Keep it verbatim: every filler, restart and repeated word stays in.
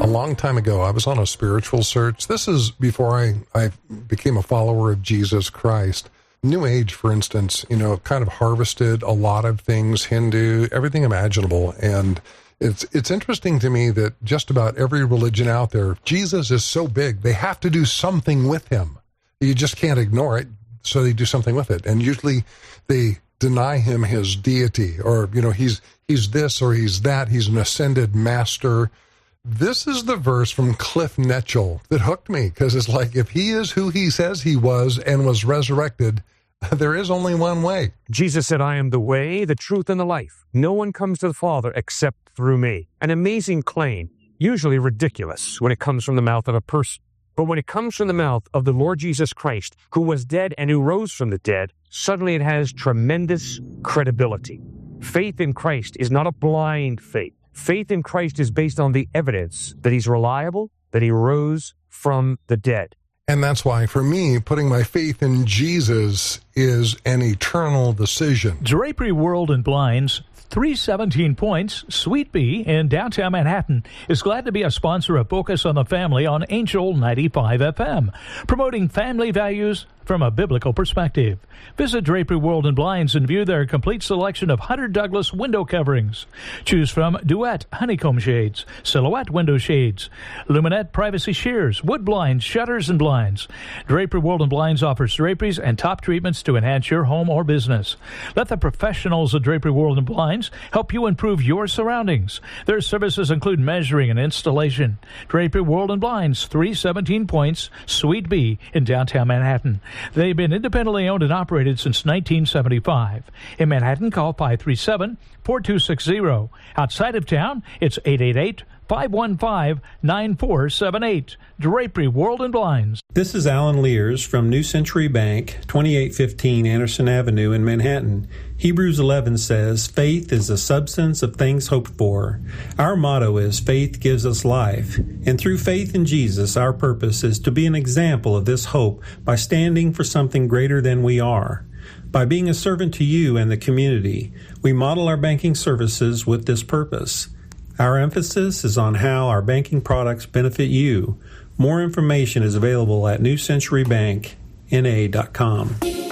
a long time ago, I was on a spiritual search. This is before I, I became a follower of Jesus Christ. New Age, for instance, you know, kind of harvested a lot of things, Hindu, everything imaginable. And it's it's interesting to me that just about every religion out there, Jesus is so big, they have to do something with him. You just can't ignore it, so they do something with it. And usually they deny him his deity, or, you know, he's he's this or he's that, he's an ascended master. This is the verse from Cliff Netchell that hooked me, because it's like, if he is who he says he was and was resurrected, there is only one way. Jesus said, I am the way, the truth, and the life. No one comes to the Father except through me. An amazing claim, usually ridiculous when it comes from the mouth of a person. But when it comes from the mouth of the Lord Jesus Christ, who was dead and who rose from the dead, suddenly it has tremendous credibility. Faith in Christ is not a blind faith. Faith in Christ is based on the evidence that he's reliable, that he rose from the dead. And that's why, for me, putting my faith in Jesus is an eternal decision. Drapery World and Blinds, three seventeen Points, Suite B in downtown Manhattan, is glad to be a sponsor of Focus on the Family on Angel ninety-five F M, promoting family values from a biblical perspective. Visit Drapery World and Blinds and view their complete selection of Hunter Douglas window coverings. Choose from Duet honeycomb shades, Silhouette window shades, Luminette privacy shears, wood blinds, shutters, and blinds. Drapery World and Blinds offers draperies and top treatments to enhance your home or business. Let the professionals of Drapery World and Blinds help you improve your surroundings. Their services include measuring and installation. Drapery World and Blinds, three seventeen Points, Suite B in downtown Manhattan. They've been independently owned and operated since nineteen seventy-five. In Manhattan, call five three seven, four two six zero. Outside of town, it's eight eight eight, five one five, nine four seven eight. Drapery World and Blinds. This is Alan Lears from New Century Bank, twenty-eight fifteen Anderson Avenue in Manhattan. Hebrews eleven says, faith is the substance of things hoped for. Our motto is, faith gives us life. And through faith in Jesus, our purpose is to be an example of this hope by standing for something greater than we are. By being a servant to you and the community, we model our banking services with this purpose. Our emphasis is on how our banking products benefit you. More information is available at new century bank n a dot com.